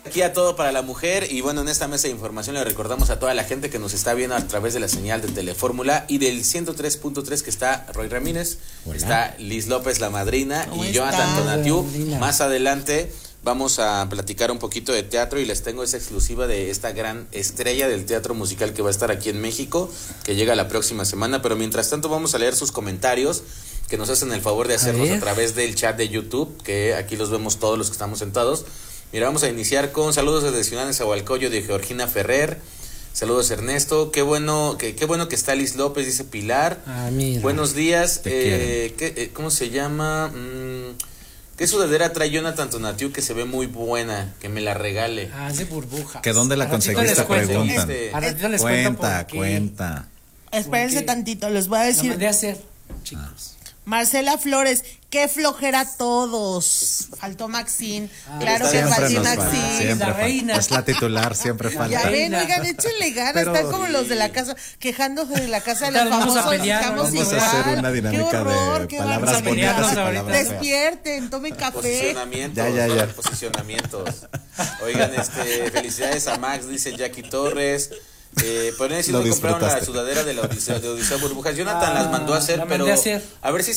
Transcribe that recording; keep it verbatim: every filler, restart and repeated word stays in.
Aquí a Todo para la Mujer. Y bueno, en esta mesa de información le recordamos a toda la gente que nos está viendo a través de la señal de Telefórmula y del ciento tres punto tres, que está Roy Ramírez. Hola. Está Liz López, la madrina, y Jonathan Tonatiu. Más adelante vamos a platicar un poquito de teatro y les tengo esa exclusiva de esta gran estrella del teatro musical que va a estar aquí en México, que llega la próxima semana. Pero mientras tanto vamos a leer sus comentarios, que nos hacen el favor de hacernos a, a través del chat de YouTube, que aquí los vemos todos los que estamos sentados. Mira, vamos a iniciar con saludos desde Ciudad de Zahualcoyo de Georgina Ferrer. Saludos, Ernesto. Qué bueno que qué bueno que está Liz López, dice Pilar. Ah, mira. Buenos días. Eh, ¿qué, eh, ¿Cómo se llama? Mm, ¿Qué sudadera trae Jonathan Tonatiu que se ve muy buena? Que me la regale. Ah, es de burbujas. ¿Que dónde la conseguiste? Preguntan. Este, cuenta, cuenta. Espérense tantito, les voy a decir. La mandé a hacer, chicos. Ah. Marcela Flores, qué flojera todos. Faltó Maxine. Ah, claro que faltó Maxine. Siempre la reina. Es la titular, siempre falta. Ya ven, oigan, échenle ganas. Pero, Están como los de la casa, quejándose de la casa de los vamos famosos. A pelear, vamos vamos a hacer una dinámica qué horror, de palabras bonitas y palabras Despierten, tomen café. Posicionamientos. Ya, ya, ya. Posicionamientos. Oigan, este, felicidades a Max, dice Jackie Torres. Eh, por ahí sí no compraron la sudadera de la Odisea, de Odisea Burbujas. Jonathan ah, las mandó a hacer, pero a, hacer. a ver si